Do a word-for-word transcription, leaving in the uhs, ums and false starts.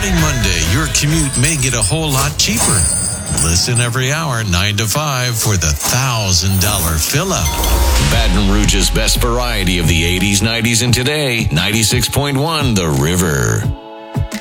Starting Monday, your commute may get a whole lot cheaper. Listen every hour, nine to five, for the one thousand dollars fill-up. Baton Rouge's best variety of the eighties, nineties, and today, ninety-six point one The River.